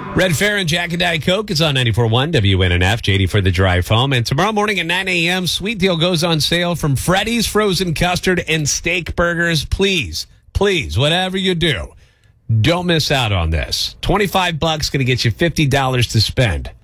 Red Fair and Jack and Diet Coke is on 94.1 WNNF. JD for the drive home. And tomorrow morning at 9 a.m., Sweet Deal goes on sale from Freddy's Frozen Custard and Steak Burgers. Please, whatever you do, don't miss out on this. $25 going to get you $50 to spend.